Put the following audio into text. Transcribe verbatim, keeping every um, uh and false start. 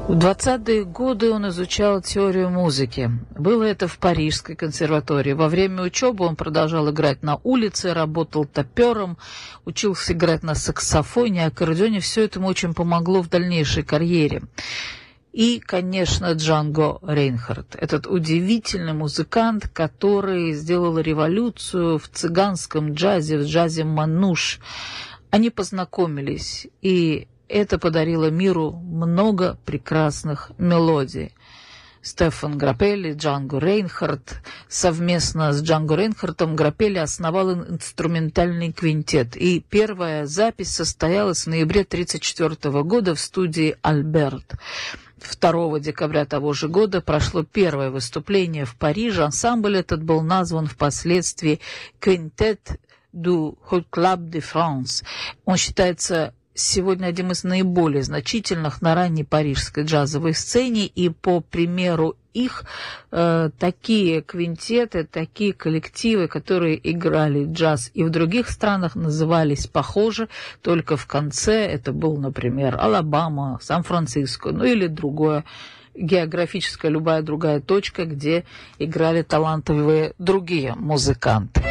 В двадцатые годы он изучал теорию музыки. Было это в Парижской консерватории. Во время учебы он продолжал играть на улице, работал топером, учился играть на саксофоне, аккордеоне. Все это ему очень помогло в дальнейшей карьере. И, конечно, Джанго Рейнхард, этот удивительный музыкант, который сделал революцию в цыганском джазе, в джазе мануш. Они познакомились, и это подарило миру много прекрасных мелодий. Стефан Граппелли, Джанго Рейнхард. Совместно с Джанго Рейнхардом Граппелли основал инструментальный квинтет. И первая запись состоялась в ноябре тысяча девятьсот тридцать четвёртого года в студии «Альберт». второго декабря того же года прошло первое выступление в Париже. Ансамбль этот был назван впоследствии «Quintet du Hot Club de France». Он считается сегодня одним из наиболее значительных на ранней парижской джазовой сцене, и по примеру их э, такие квинтеты, такие коллективы, которые играли джаз и в других странах, назывались похоже, только в конце это был, например, Алабама, Сан-Франциско, ну или другое географическая, любая другая точка, где играли талантливые другие музыканты.